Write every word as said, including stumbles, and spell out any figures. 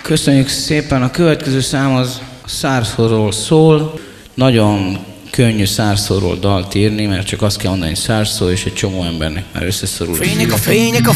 Köszönjük szépen, a következő szám az szárszóról szól. Nagyon könnyű szárszóról dalt írni, mert csak azt kell mondani, hogy szárszó, és egy csomó embernek már összeszorul. Fények a fények a